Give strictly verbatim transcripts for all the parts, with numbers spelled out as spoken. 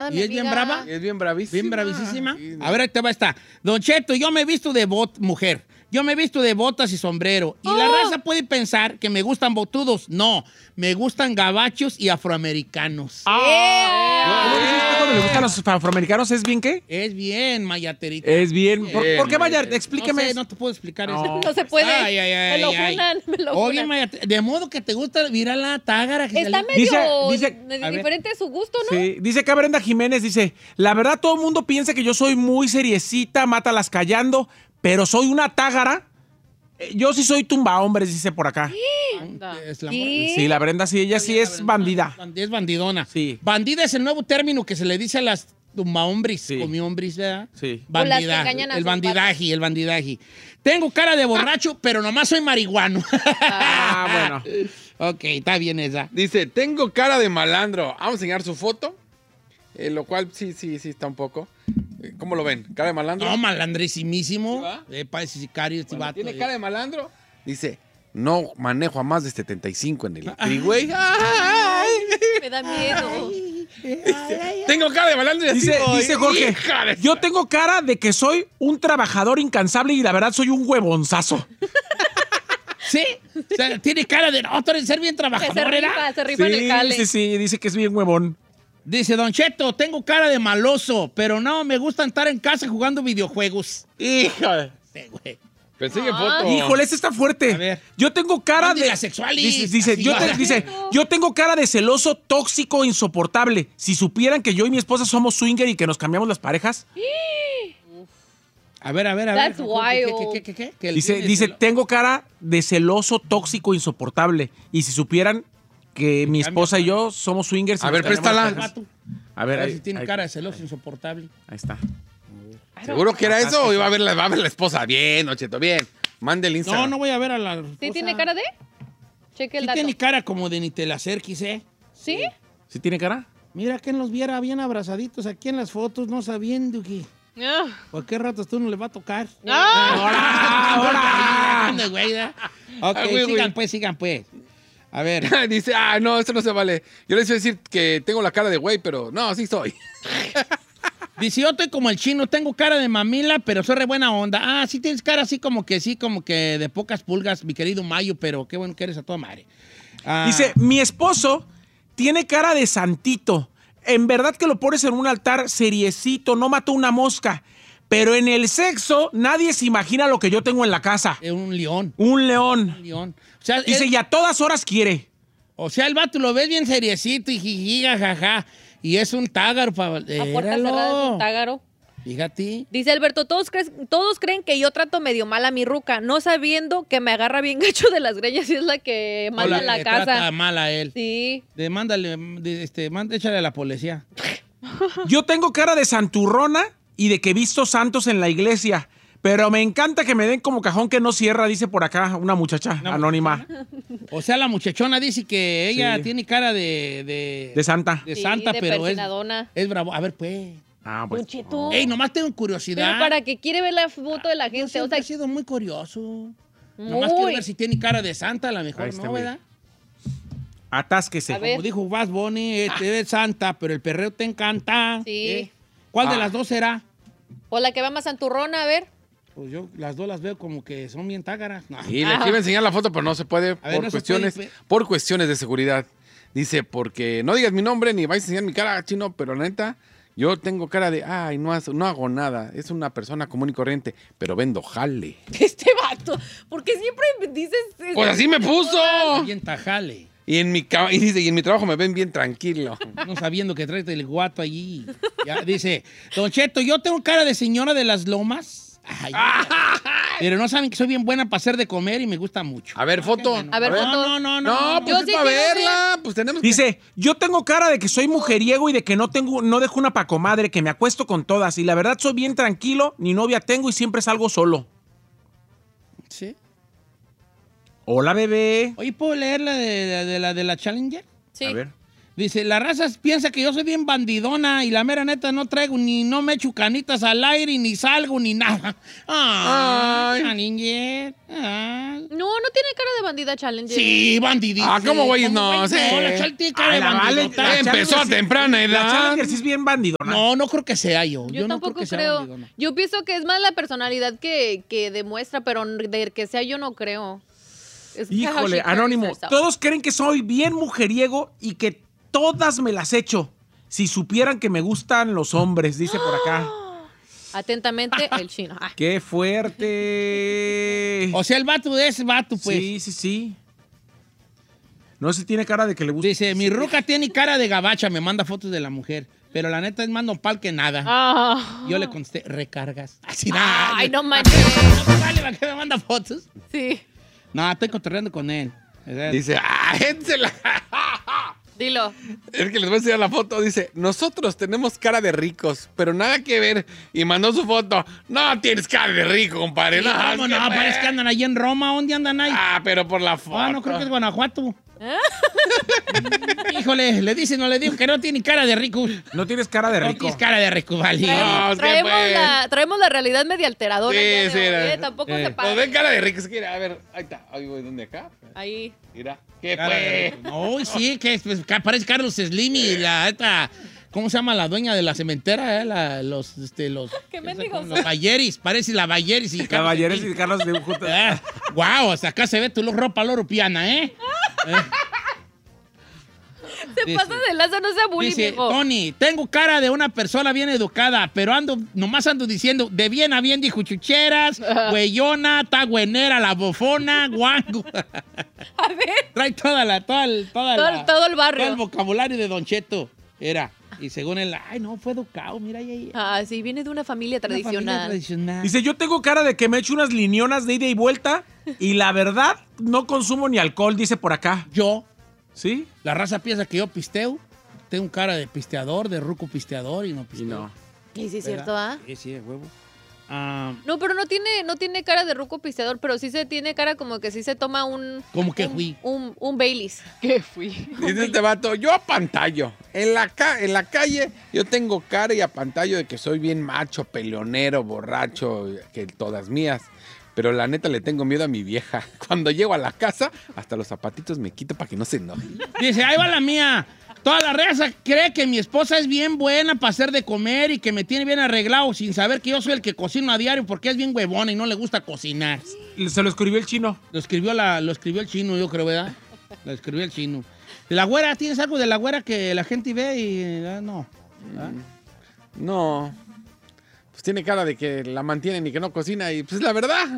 nada, ¿Y mi es bien amiga. brava? Es bien bravísima. Bien bravísima. Sí. A ver, ahí te va esta. Don Cheto, yo me he visto de bot, mujer. Yo me he visto de botas y sombrero. Y la Oh. raza puede pensar que me gustan botudos. No, me gustan gabachos y afroamericanos. ¿Cómo dice usted cuando le gustan los afroamericanos? ¿Es bien qué? Es bien, mayaterita. Es bien. ¿Por, Bien, ¿por qué vaya? bien. Explíqueme. No sé, no te puedo explicar No. eso. No se puede. Ay, ay, ay, me lo ay. funan, me lo Oye, funan. Mayate- de modo que te gusta, mira la tágara. Que Está salió. medio Dice- dice- medio a ver. diferente de su gusto, ¿no? Sí, dice acá Brenda Jiménez, dice, la verdad todo el mundo piensa que yo soy muy seriecita, mátalas callando, pero soy una tágara. Eh, Yo sí soy tumba hombres, dice por acá. Es la ¿Qué? Sí, la Brenda sí, ella sí es bandida. Es bandidona. Sí. Bandida es el nuevo término que se le dice a las tumbahombris, Sí. comiombris, ¿verdad? Sí. O las que Bandida, engañan a el sus bandidaje, el bandidaje. Tengo cara de borracho, pero nomás soy marihuano. Ah, bueno. Ok, está bien esa. Dice, tengo cara de malandro. Vamos a enseñar su foto. Eh, lo cual sí, sí, sí está un poco. Eh, ¿Cómo lo ven? ¿Cara de malandro? No, malandrísimísimo. ¿Sí va? Eh, parece sicario este Bueno, vato. ¿Tiene eh. cara de malandro? Dice, no manejo a más de setenta y cinco en el freeway. Ay. Me da miedo. Tengo cara de malandro y así Dice, voy. dice Jorge, Hija de- yo tengo cara de que soy un trabajador incansable y la verdad soy un huevonzazo. Sí, o sea, tiene cara de no, tú eres ser bien Que se trabajador, ¿era? rifa, se rifa en el Sí, jale. sí, sí, dice que es bien huevón. Dice, Don Cheto, tengo cara de maloso, pero no, me gusta estar en casa jugando videojuegos. Hija. Sí, güey. Pensé que Ah. foto. Híjole, este está fuerte. A ver. Yo tengo cara Mande de... la sexualis. Dice, dice, Así yo va. te- dice, yo tengo cara de celoso, tóxico, insoportable. Si supieran que yo y mi esposa somos swinger y que nos cambiamos las parejas. A ver, a ver, a ver. That's wild. ¿Qué, qué, qué, qué, qué? Que el Dice, tiene dice, celo- tengo cara de celoso, tóxico, insoportable. Y si supieran que mi esposa y yo somos swingers. y A nos ver, cambiamos préstala. las parejas. vato. A ver, A ver ahí, si tiene ahí- cara de celoso insoportable. ahí está. ¿Seguro que era eso o iba a ver la, va a ver la esposa? Bien, Ocheto, bien. Mande el No, Instagram. no voy a ver a la ¿Sí esposa. tiene cara de? Cheque el Sí dato. tiene cara como de ni te la acerques, ¿eh? ¿Sí? ¿Sí tiene cara? Mira que los viera bien abrazaditos aquí en las fotos, no sabiendo que Ah. por qué ratos tú no le va a tocar. Ah. ¡Ahora! ¡Ahora! güey, ¿eh? Ok, Ah, güey, sigan güey. pues, sigan pues. A ver. Dice, ah, no, esto no se vale. Yo les iba a decir que tengo la cara de güey, pero no, sí soy. Dice, yo estoy como el chino, tengo cara de mamila, pero soy re buena onda. Ah, sí tienes cara así como que sí, como que de pocas pulgas, mi querido Mayo, pero qué bueno que eres a toda madre. Ah, Dice, mi esposo tiene cara de santito. En verdad que lo pones en un altar seriecito, no mató una mosca. Pero en el sexo, nadie se imagina lo que yo tengo en la casa. es un león, Un león. un león. O sea, Dice, él- y a todas horas quiere. o sea, el vato lo ves bien seriecito y jijiga, jaja. Y es un tágaro, pa- A puerta cerrada es éralo. un tágaro. Fíjate. Dice Alberto, todos, crees- todos creen que yo trato medio mal a mi ruca, no sabiendo que me agarra bien gacho de las greñas y es la que manda Hola, en la le casa. trata mal a él. Sí. Demándale, de- este, manda- échale a la policía. Yo tengo cara de santurrona y de que he visto santos en la iglesia. Pero me encanta que me den como cajón que no cierra, dice por acá una muchacha Una anónima. O sea, la muchachona dice que ella Sí. tiene cara de... De, De santa. de Sí, santa, de pero es, persinadona. es bravo. A ver, pues. Ah, pues. Don Cheto. Ey, nomás tengo curiosidad. Pero para que quiere ver la foto de la Yo gente, o siempre sea, he sido muy curioso. Nomás muy. quiero ver si tiene cara de santa, a lo mejor Ahí está, no, güey. ¿verdad? Atásquese. A ver. Como dijo Bad Bunny, este es santa, pero el perreo te encanta. Sí. ¿Eh? ¿Cuál de Ah. las dos será? o la que va más santurrona, a ver. Pues yo las dos las veo como que son bien tágaras. No. Y le Ajá. iba a enseñar la foto, pero no se puede ver, por no se cuestiones, puede, pe- por cuestiones de seguridad. Dice, porque no digas mi nombre ni vais a enseñar mi cara, chino, pero la neta, yo tengo cara de, ay, no, hace- no hago nada. Es una persona común y corriente, pero vendo jale. Este vato, porque siempre dices... Pues así me puso. Bien tajale. Y en mi ca- y dice, y en mi trabajo me ven bien tranquilo. No sabiendo que traes el guato allí. Ya, dice, Don Cheto, yo tengo cara de señora de las lomas. Ay, pero no saben que soy bien buena para hacer de comer y me gusta mucho. A ver, foto. A ver, foto. No, no, no, no. No, pues Yo es sí para quiero verla. Pues tenemos que... Dice, yo tengo cara de que soy mujeriego y de que no tengo, no dejo una pacomadre, que me acuesto con todas. Y la verdad soy bien tranquilo, ni novia tengo y siempre salgo solo. Sí. Hola, bebé. Oye, ¿puedo leer la de, de- de la de la Challenger? Sí. A ver. Dice, la raza piensa que yo soy bien bandidona y la mera neta no traigo ni, no me echo canitas al aire, ni salgo, ni nada. Ay, Challenger. Ay. No, no tiene cara de bandida Challenger. Sí, bandidita. Ah, ¿cómo güey? No, sí. No, la Chal tiene cara Ay, de la vale- bandidota. la Empezó a Challenger sí- temprana La edad. Challenger sí es bien bandidona. No, no creo que sea yo. Yo, Yo, no tampoco creo que sea creo. bandidona. Yo pienso que es más la personalidad que, que demuestra, pero de que sea yo no creo. Es how Híjole, she carries Anónimo, herself. todos creen que soy bien mujeriego y que todas me las echo. Si supieran que me gustan los hombres, dice por acá. Atentamente, el chino. Ah. ¡Qué fuerte! O sea, el vato es vato, pues. Sí, sí, sí. No sé si tiene cara de que le gusta. Dice, mi ruca tiene cara de gabacha, me manda fotos de la mujer. Pero la neta es más nopal que nada. Ah. Yo le contesté, recargas. Así nada. Ay, no manches. No, vale, ¿para qué me manda fotos? Sí. No, estoy cotorreando con él. Dice, ¡ah, énsela! Dilo. Es que les voy a enseñar la foto. Dice, nosotros tenemos cara de ricos, pero nada que ver. Y mandó su foto. No tienes cara de rico, compadre. Sí, no, ¿cómo es no? que- Parece que andan ahí en Roma. ¿Dónde andan ahí? Ah, pero por la foto. Ah, no creo que es Guanajuato. Híjole, le dicen o le digo que no tiene cara de rico. No tienes cara de No rico. tienes cara de rico, vale. No, es que Traemos, pues. la, traemos la realidad media alteradora. Sí, el día de sí, hoy, era- ¿eh? Tampoco eh. se No, para. den cara de rico. Es que, a ver, ahí está. Ahí voy, ¿dónde acá? Ahí. Mira. ¿Qué Cara de fue? rico. No, sí, que es, pues, que parece Carlos Slim y la esta, ¿cómo se llama la dueña de la cementera? Eh? La, los, este, los, ¿Qué mendigos Los son? Bayeris, parece la Bayeris y Caballeros y Carlos de juntos. Ah, wow, hasta acá se ve tu ropa loropiana, ¿eh? ¿Eh? Se Dice- pasa de lazo, no sea bully, Dice, viejo. Tony, tengo cara de una persona bien educada, pero ando, nomás ando diciendo, de bien a bien dijo chucheras, güeyona, tagüenera, la bofona, guango. A ver. Trae toda la, toda el, toda Todo, la- todo el barrio. todo el vocabulario de Don Cheto. Era. Y según él, ay, no, fue educado, mira ahí. ahí. Ah, sí, viene de una familia Una familia tradicional. tradicional. Dice, yo tengo cara de que me echo unas linionas de ida y vuelta y la verdad no consumo ni alcohol, dice por acá. Yo, ¿Sí? la raza piensa que yo pisteo. Tengo cara de pisteador, de ruco pisteador y no Y pisteo. no. Sí, sí, es ¿Verdad? cierto, ¿ah? Sí, sí, de huevo. Ah, No, pero no tiene, no tiene cara de ruco pisteador, pero sí se tiene cara como que sí se toma un... ¿Cómo que un, fui? Un, un Baileys. ¿Qué fui? Dice este vato, yo apantallo. En la, ca en la calle yo tengo cara y apantallo de que soy bien macho, peleonero, borracho, que todas mías. Pero la neta le tengo miedo a mi vieja. Cuando llego a la casa, hasta los zapatitos me quito para que no se enoje. Dice, ahí va la mía. Toda la raza cree que mi esposa es bien buena para hacer de comer y que me tiene bien arreglado sin saber que yo soy el que cocino a diario porque es bien huevona y no le gusta cocinar. Se lo escribió el chino. Lo escribió, la, lo escribió el chino, yo creo, ¿verdad? Lo escribió el chino. La güera, ¿tienes algo de la güera que la gente ve y ah, no? ¿Ah? No. Pues tiene cara de que la mantienen y que no cocina y pues es la verdad.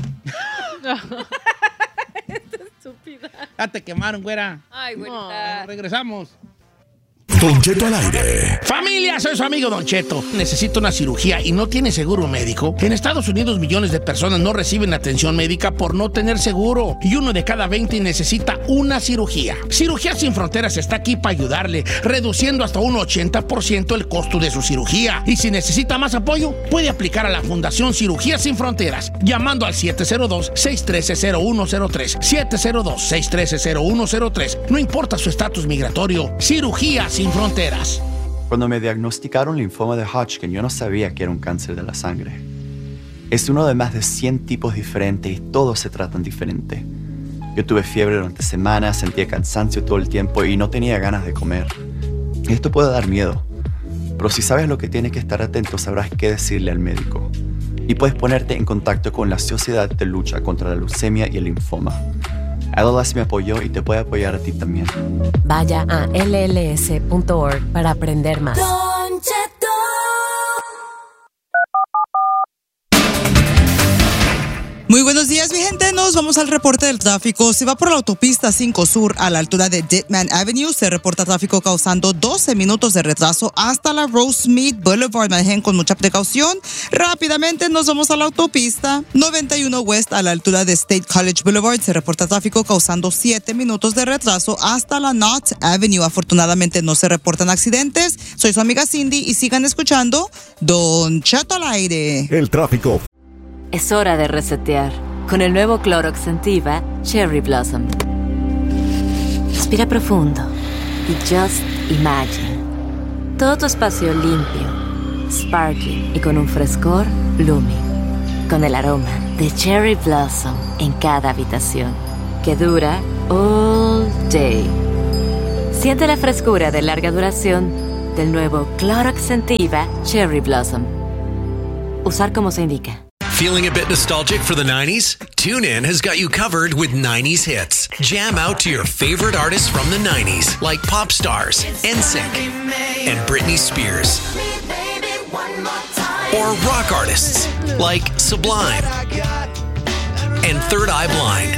Estúpida. Ya te quemaron, güera. Ay, Bueno, güerita. regresamos. Don Cheto al aire. Familia, soy su amigo Don Cheto. Necesito una cirugía y no tiene seguro médico. En Estados Unidos millones de personas no reciben atención médica por no tener seguro. Y uno de cada veinte necesita una cirugía. Cirugía Sin Fronteras está aquí para ayudarle, reduciendo hasta un ochenta por ciento el costo de su cirugía. Y si necesita más apoyo, puede aplicar a la Fundación Cirugía Sin Fronteras, llamando al siete cero dos, seis uno tres, cero uno cero tres. siete cero dos, seis uno tres, cero uno cero tres. No importa su estatus migratorio. Cirugía Sin Fronteras. Cuando me diagnosticaron linfoma de Hodgkin, yo no sabía que era un cáncer de la sangre. Es uno de más de cien tipos diferentes y todos se tratan diferente. Yo tuve fiebre durante semanas, sentía cansancio todo el tiempo y no tenía ganas de comer. Esto puede dar miedo, pero si sabes lo que tienes que estar atento, sabrás qué decirle al médico. Y puedes ponerte en contacto con la Sociedad de Lucha contra la Leucemia y el Linfoma. L L S me apoyó y te puede apoyar a ti también. Vaya a L L S punto org para aprender más. Don Cheto. Muy buenos días, mi gente. Nos vamos al reporte del tráfico. Si va por la autopista cinco Sur a la altura de Ditman Avenue, se reporta tráfico causando doce minutos de retraso hasta la Rosemead Boulevard. Manejen con mucha precaución. Rápidamente nos vamos a la autopista noventa y uno West a la altura de State College Boulevard. Se reporta tráfico causando siete minutos de retraso hasta la Knott Avenue. Afortunadamente no se reportan accidentes. Soy su amiga Cindy y sigan escuchando Don Cheto al aire. El tráfico. Es hora de resetear con el nuevo Clorox Sentiva Cherry Blossom. Respira profundo. y just imagine. Todo tu espacio limpio, sparkling y con un frescor blooming. Con el aroma de Cherry Blossom en cada habitación, que dura all day. Siente la frescura de larga duración del nuevo Clorox Scentiva Cherry Blossom. Usar como se indica. Feeling a bit nostalgic for the nineties? TuneIn has got you covered with nineties hits. Jam out to your favorite artists from the nineties, like Pop Stars, N Sync, and Britney Spears. Or rock artists, like Sublime and Third Eye Blind.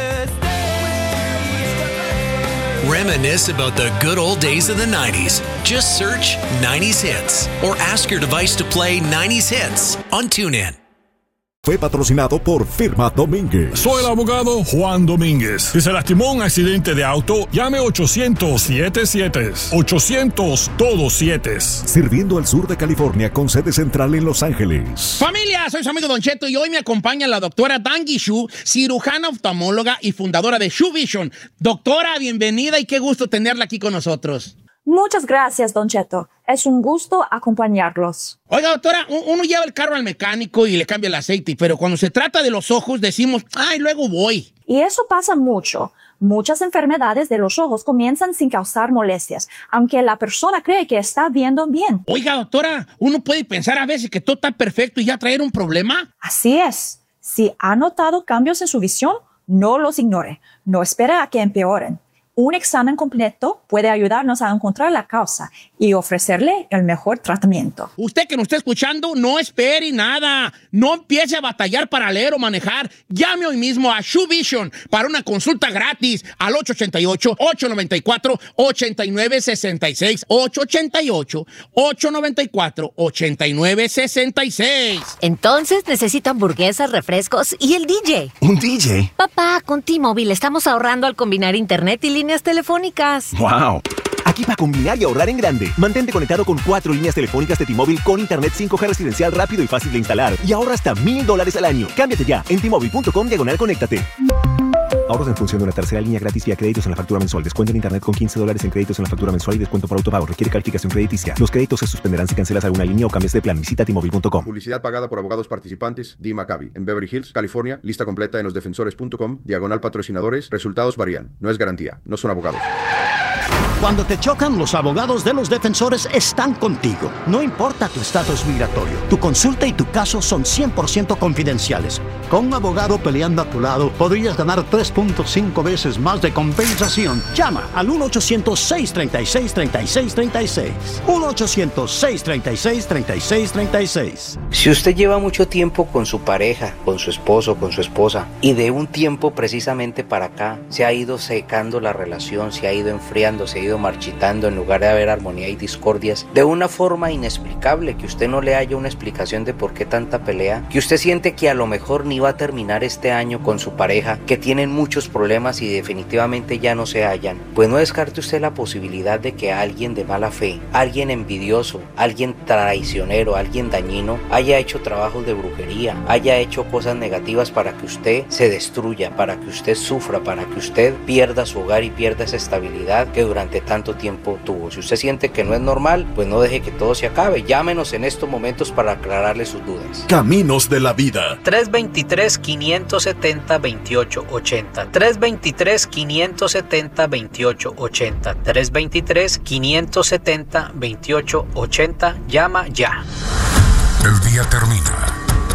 Reminisce about the good old days of the nineties. Just search nineties hits or ask your device to play nineties hits on TuneIn. Fue patrocinado por Firma Domínguez. Soy el abogado Juan Domínguez. Si se lastimó en un accidente de auto, llame ochocientos siete siete. ochocientos todos siete. Sirviendo al sur de California con sede central en Los Ángeles. Familia, soy su amigo Don Cheto y hoy me acompaña la doctora Dangi Shu, cirujana oftalmóloga y fundadora de Shu Vision. Doctora, bienvenida y qué gusto tenerla aquí con nosotros. Muchas gracias, Don Cheto. Es un gusto acompañarlos. Oiga, doctora, uno lleva el carro al mecánico y le cambia el aceite, pero cuando se trata de los ojos decimos, ay, luego voy. Y eso pasa mucho. Muchas enfermedades de los ojos comienzan sin causar molestias, aunque la persona cree que está viendo bien. Oiga, doctora, uno puede pensar a veces que todo está perfecto y ya traer un problema. Así es. Si ha notado cambios en su visión, no los ignore. No espere a que empeoren. Un examen completo puede ayudarnos a encontrar la causa y ofrecerle el mejor tratamiento. Usted que nos está escuchando, no espere nada. No empiece a batallar para leer o manejar. Llame hoy mismo a Shu Vision para una consulta gratis al ocho ocho ocho, ocho nueve cuatro, ocho nueve seis seis. ocho ocho ocho, ocho nueve cuatro, ocho nueve seis seis. Entonces necesito hamburguesas, refrescos y el D J. ¿Un D J? Papá, con T-Mobile estamos ahorrando al combinar internet y líneas telefónicas. ¡Wow! Aquí para combinar y ahorrar en grande. Mantente conectado con cuatro líneas telefónicas de T-Mobile con internet cinco G residencial rápido y fácil de instalar. Y ahorra hasta mil dólares al año. Cámbiate ya en T-Mobile.com diagonal conéctate. Ahorros en función de una tercera línea gratis vía créditos en la factura mensual. Descuento en internet con quince dólares en créditos en la factura mensual y descuento por autopago. Requiere calificación crediticia. Los créditos se suspenderán si cancelas alguna línea o cambias de plan. Visita T Mobile punto com. Publicidad pagada por abogados participantes. D. Maccabi. En Beverly Hills, California. Lista completa en losdefensores punto com. Diagonal patrocinadores. Resultados varían. No es garantía. No son abogados. Cuando te chocan, los abogados de los defensores están contigo. No importa tu estatus migratorio. Tu consulta y tu caso son cien por ciento confidenciales. Con un abogado peleando a tu lado, podrías ganar tres punto cinco veces más de compensación. Llama al uno ochocientos, seis tres seis, tres seis tres seis. uno ochocientos, seis tres seis, tres seis tres seis. Si usted lleva mucho tiempo con su pareja, con su esposo, con su esposa, y de un tiempo precisamente para acá se ha ido secando la relación, se ha ido enfriando, se ha ido marchitando en lugar de haber armonía y discordias, de una forma inexplicable, que usted no le haya una explicación de por qué tanta pelea, que usted siente que a lo mejor ni va a terminar este año con su pareja, que tienen muchos problemas y definitivamente ya no se hallan, pues no descarte usted la posibilidad de que alguien de mala fe, alguien envidioso, alguien traicionero, alguien dañino, haya hecho trabajos de brujería, haya hecho cosas negativas para que usted se destruya, para que usted sufra, para que usted pierda su hogar y pierda esa estabilidad que durante tanto tiempo tuvo. Si usted siente que no es normal, pues no deje que todo se acabe. Llámenos en estos momentos para aclararle sus dudas. Caminos de la vida. tres dos tres, cinco siete cero, dos ocho ocho cero. tres dos tres, cinco siete cero, dos ocho ocho cero. tres dos tres, cinco siete cero, dos ocho ocho cero. Llama ya. El día termina.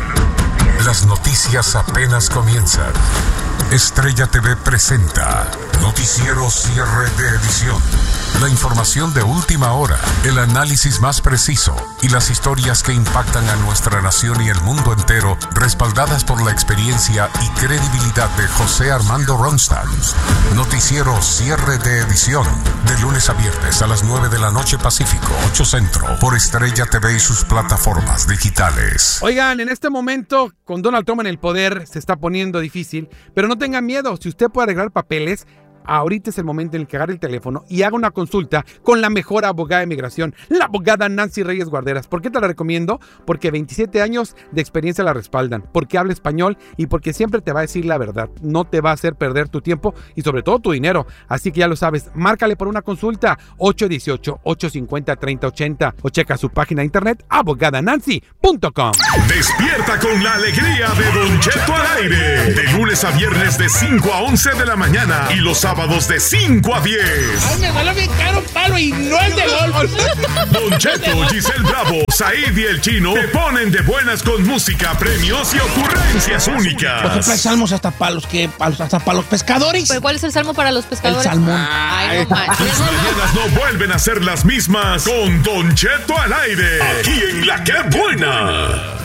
Las noticias apenas comienzan. Estrella T V presenta Noticiero Cierre de Edición. La información de última hora, el análisis más preciso y las historias que impactan a nuestra nación y el mundo entero, respaldadas por la experiencia y credibilidad de José Armando Ronstadt. Noticiero Cierre de Edición, de lunes a viernes a las nueve de la noche Pacífico, ocho Centro, por Estrella T V y sus plataformas digitales. Oigan, en este momento, con Donald Trump en el poder, se está poniendo difícil, pero no tengan miedo. Si usted puede arreglar papeles, ahorita es el momento en el que agarre el teléfono y haga una consulta con la mejor abogada de migración, la abogada Nancy Reyes Guarderas. ¿Por qué te la recomiendo? Porque veintisiete años de experiencia la respaldan, porque habla español y porque siempre te va a decir la verdad. No te va a hacer perder tu tiempo y sobre todo tu dinero. Así que ya lo sabes, márcale por una consulta ocho uno ocho, ocho cinco cero, tres cero ocho cero o checa su página de internet abogada nancy punto com. Despierta con la alegría de Don Cheto al aire. De lunes a viernes de cinco a once de la mañana y los sábados de cinco a diez. Ay, me salió bien caro un palo y no el de golf. Don Cheto, Giselle Bravo, Said y el Chino te ponen de buenas con música, premios y ocurrencias únicas. Por ejemplo, hay salmos hasta para los, que, hasta para los pescadores. ¿Pero cuál es el salmo para los pescadores? El salmón. Ay, no manches. Tus mañanas no vuelven a ser las mismas con Don Cheto al aire. Aquí en La Que Buena.